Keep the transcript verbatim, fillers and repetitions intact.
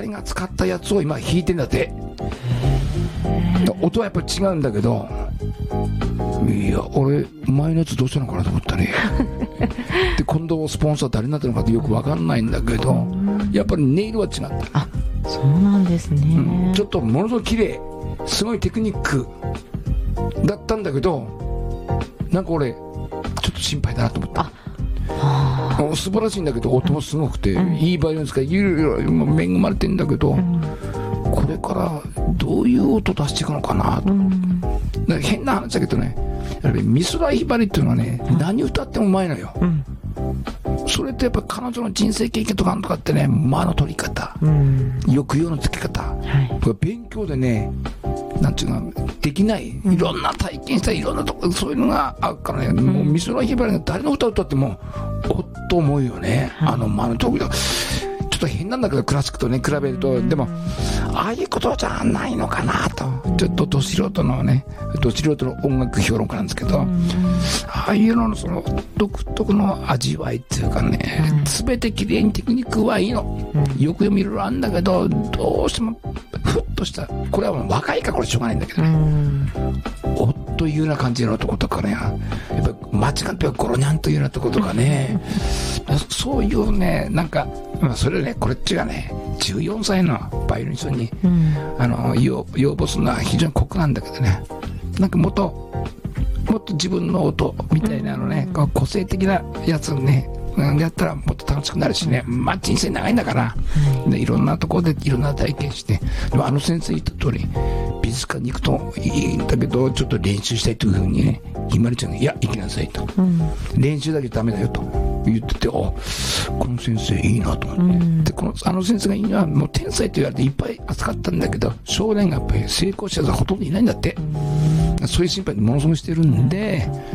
彼が使ったやつを今弾いてんだって。音はやっぱり違うんだけど、いや俺前のやつどうしたのかなと思ったねで今度スポンサー誰になったのかってよく分かんないんだけど、やっぱりネイルは違った。 あ、そうなんですね、 うん、ちょっとものすごく綺麗、すごいテクニックだったんだけど、なんか俺ちょっと心配だなと思った。あ、素晴らしいんだけど音もすごくて、うん、いいバイオリン使い、いろいろ恵まれてんだけど、うん、これからどういう音出していくのかなと、うん、だから変な話だけどね、やっぱり美空ひばりっていうのはね、うん、何歌ってもうまいのよ、うん、それってやっぱり彼女の人生経験とかなんとかってね、間の取り方、うん、抑揚のつけ方、はい、勉強でね、なんていうのできない、いろんな体験したいろんなとこ、そういうのがあるからね、うん、もう美空ひばりが誰の歌を歌ってもおっと思うよね、はい、あの間の取り方。ちょっと変なんだけどクラシックとね比べると、うん、でもああいうことじゃないのかなと、ちょっとど素人のね、ど素人の音楽評論家なんですけど、うん、ああいうののその独特の味わいっていうかね、すべ、うん、て綺麗にテクニックはいいの、うん、よく見るあるんだけど、どうしてもふっとした、これはもう若いからこれしょうがないんだけどね、うん、おっというような感じのとことかね、やっぱり間違ってゴロニャンというようなとことかね、そういうね、なんか、まあ、それね、これっちがね、じゅうよんさいのバイオリニストに、うん、あの要要望するのは非常に酷なんだけどね、なんかもっともっと自分の音みたいなのね、うん、個性的なやつをねやったらもっと楽しくなるしね、まあ人生長いんだから、うん、でいろんなところでいろんな体験して、でもあの先生言った通り美術館に行くといいんだけどちょっと練習したいというふうにね、ひまりちゃんがいや行きなさいと、うん、練習だけダメだよと言ってて、あ、この先生いいなと思って、うん、でこのあの先生がいいのはもう天才と言われていっぱい扱ったんだけど、将来がやっぱり成功者がほとんどいないんだって、うん、そういう心配ものすごくしてるんで、